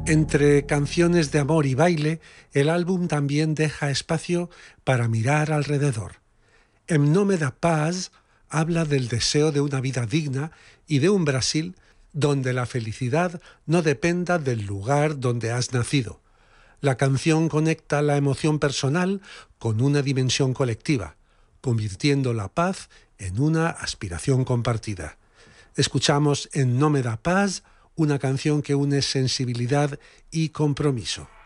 Entre canciones de amor y baile, el álbum también deja espacio para mirar alrededor. En No me da paz habla del deseo de una vida digna y de un Brasil donde la felicidad no dependa del lugar donde has nacido. La canción conecta la emoción personal con una dimensión colectiva, convirtiendo la paz en una aspiración compartida. Escuchamos en No me da paz una canción que une sensibilidad y compromiso.